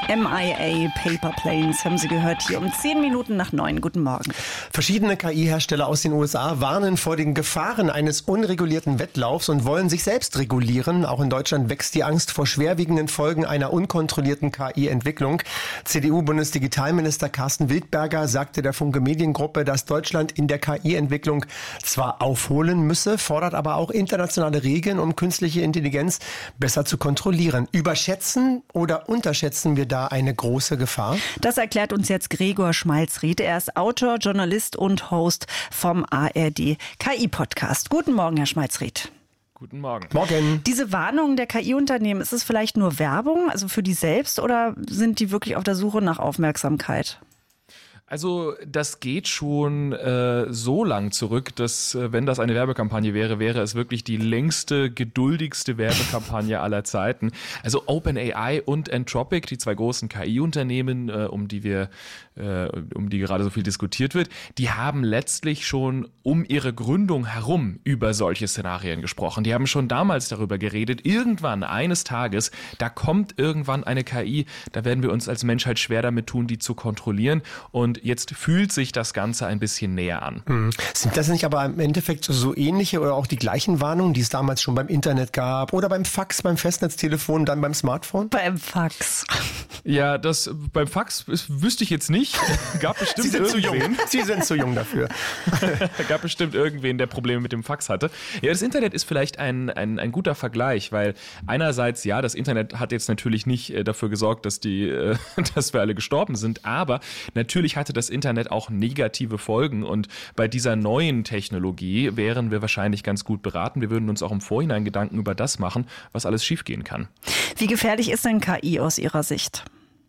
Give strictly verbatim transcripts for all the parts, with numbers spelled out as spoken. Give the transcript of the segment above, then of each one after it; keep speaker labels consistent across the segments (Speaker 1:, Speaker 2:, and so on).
Speaker 1: M I A Paper Planes haben Sie gehört hier um zehn Minuten nach neun. Guten Morgen.
Speaker 2: Verschiedene K I-Hersteller aus den U S A warnen vor den Gefahren eines unregulierten Wettlaufs und wollen sich selbst regulieren. Auch in Deutschland wächst die Angst vor schwerwiegenden Folgen einer unkontrollierten K I-Entwicklung. C D U-Bundesdigitalminister Carsten Wildberger sagte der Funke Mediengruppe, dass Deutschland in der K I-Entwicklung zwar aufholen müsse, fordert aber auch internationale Regeln, um künstliche Intelligenz besser zu kontrollieren. Überschätzen oder unterschätzen wir da eine große Gefahr?
Speaker 1: Das erklärt uns jetzt Gregor Schmalzried. Er ist Autor, Journalist und Host vom A R D K I-Podcast. Guten Morgen, Herr Schmalzried.
Speaker 3: Guten Morgen.
Speaker 2: Morgen.
Speaker 1: Diese Warnung der K I-Unternehmen, ist es vielleicht nur Werbung, also für die selbst, oder sind die wirklich auf der Suche nach Aufmerksamkeit?
Speaker 3: Also das geht schon äh, so lang zurück, dass äh, wenn das eine Werbekampagne wäre, wäre es wirklich die längste, geduldigste Werbekampagne aller Zeiten. Also OpenAI und Anthropic, die zwei großen K I-Unternehmen, äh, um die wir, äh, um die gerade so viel diskutiert wird, die haben letztlich schon um ihre Gründung herum über solche Szenarien gesprochen. Die haben schon damals darüber geredet, irgendwann eines Tages, da kommt irgendwann eine K I, da werden wir uns als Menschheit schwer damit tun, die zu kontrollieren. Und jetzt fühlt sich das Ganze ein bisschen näher an.
Speaker 2: Hm. Sind das nicht aber im Endeffekt so ähnliche oder auch die gleichen Warnungen, die es damals schon beim Internet gab oder beim Fax, beim Festnetztelefon, dann beim Smartphone?
Speaker 1: Beim Fax.
Speaker 3: Ja, das beim Fax das wüsste ich jetzt nicht. Gab bestimmt
Speaker 2: Sie sind zu jung.
Speaker 3: irgendwen.
Speaker 2: Sie sind zu jung dafür.
Speaker 3: Gab bestimmt irgendwen, der Probleme mit dem Fax hatte. Ja, das Internet ist vielleicht ein, ein, ein guter Vergleich, weil einerseits, ja, das Internet hat jetzt natürlich nicht äh, dafür gesorgt, dass die, äh, dass wir alle gestorben sind, aber natürlich hatte das Internet auch negative Folgen und bei dieser neuen Technologie wären wir wahrscheinlich ganz gut beraten. Wir würden uns auch im Vorhinein Gedanken über das machen, was alles schiefgehen kann.
Speaker 1: Wie gefährlich ist denn K I aus Ihrer Sicht?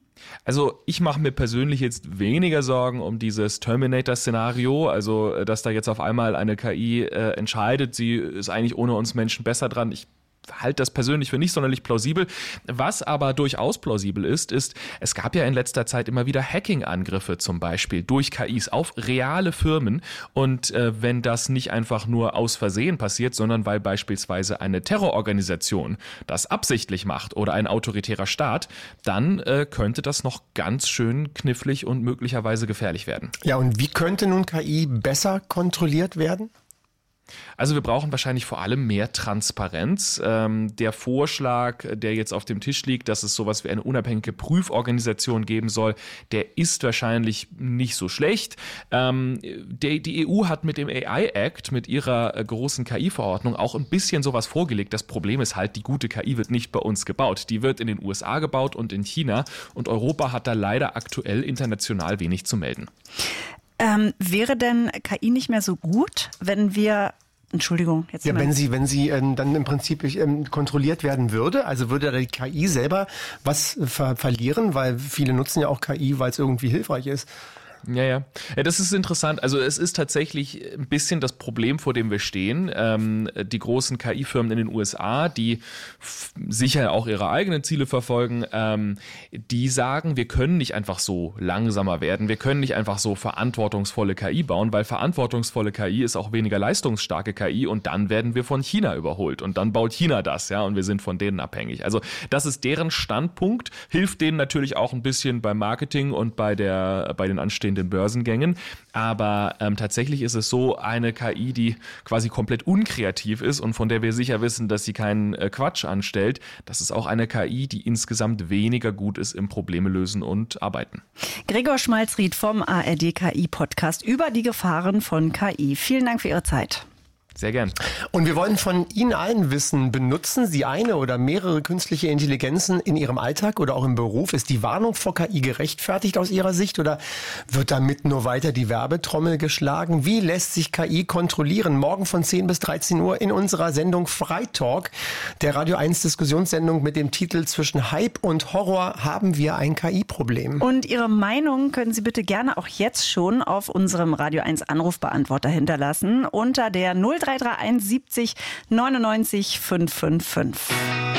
Speaker 3: Also ich mache mir persönlich jetzt weniger Sorgen um dieses Terminator-Szenario, also dass da jetzt auf einmal eine K I äh, entscheidet, sie ist eigentlich ohne uns Menschen besser dran. Ich halte das persönlich für nicht sonderlich plausibel. Was aber durchaus plausibel ist, ist, es gab ja in letzter Zeit immer wieder Hacking-Angriffe zum Beispiel durch K Is auf reale Firmen. Und äh, wenn das nicht einfach nur aus Versehen passiert, sondern weil beispielsweise eine Terrororganisation das absichtlich macht oder ein autoritärer Staat, dann äh, könnte das noch ganz schön knifflig und möglicherweise gefährlich werden.
Speaker 2: Ja, und wie könnte nun K I besser kontrolliert werden?
Speaker 3: Also wir brauchen wahrscheinlich vor allem mehr Transparenz. Ähm, der Vorschlag, der jetzt auf dem Tisch liegt, dass es sowas wie eine unabhängige Prüforganisation geben soll, der ist wahrscheinlich nicht so schlecht. Ähm, der, die E U hat mit dem A I-Act, mit ihrer äh, großen K I-Verordnung auch ein bisschen sowas vorgelegt. Das Problem ist halt, die gute K I wird nicht bei uns gebaut. Die wird in den U S A gebaut und in China. Und Europa hat da leider aktuell international wenig zu melden.
Speaker 1: Ähm, wäre denn K I nicht mehr so gut, wenn wir, Entschuldigung, jetzt
Speaker 2: Ja, wenn sie, wenn sie äh, dann im Prinzip ähm, kontrolliert werden würde, also würde die K I selber was ver- verlieren, weil viele nutzen ja auch K I, weil es irgendwie hilfreich ist.
Speaker 3: Ja, ja. Ja, das ist interessant. Also es ist tatsächlich ein bisschen das Problem, vor dem wir stehen. Ähm, die großen K I-Firmen in den U S A, die f- sicher auch ihre eigenen Ziele verfolgen, ähm, die sagen, wir können nicht einfach so langsamer werden, wir können nicht einfach so verantwortungsvolle K I bauen, weil verantwortungsvolle K I ist auch weniger leistungsstarke K I und dann werden wir von China überholt und dann baut China das, ja, und wir sind von denen abhängig. Also das ist deren Standpunkt, hilft denen natürlich auch ein bisschen beim Marketing und bei der, bei den anstehenden den Börsengängen, aber ähm, tatsächlich ist es so eine K I, die quasi komplett unkreativ ist und von der wir sicher wissen, dass sie keinen äh, Quatsch anstellt. Das ist auch eine K I, die insgesamt weniger gut ist im Probleme lösen und arbeiten.
Speaker 1: Gregor Schmalzried vom A R D K I-Podcast über die Gefahren von K I. Vielen Dank für Ihre Zeit.
Speaker 3: Sehr gern.
Speaker 2: Und wir wollen von Ihnen allen wissen, benutzen Sie eine oder mehrere künstliche Intelligenzen in Ihrem Alltag oder auch im Beruf? Ist die Warnung vor K I gerechtfertigt aus Ihrer Sicht oder wird damit nur weiter die Werbetrommel geschlagen? Wie lässt sich K I kontrollieren? Morgen von zehn bis dreizehn Uhr in unserer Sendung Freitalk, der Radio eins Diskussionssendung mit dem Titel Zwischen Hype und Horror haben wir ein K I-Problem.
Speaker 1: Und Ihre Meinung können Sie bitte gerne auch jetzt schon auf unserem Radio eins Anrufbeantworter hinterlassen unter der null drei drei eins siebzig neunundneunzig fünfhundertfünfundfünfzig.